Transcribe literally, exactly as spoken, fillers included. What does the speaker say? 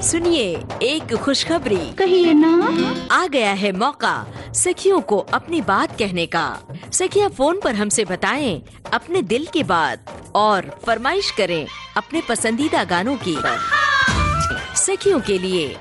सुनिए एक खुशखबरी। कहिए ना। आ गया है मौका सखियों को अपनी बात कहने का। सखियां फोन पर हमसे बताएं अपने दिल की बात और फरमाइश करें अपने पसंदीदा गानों की। सखियों के लिए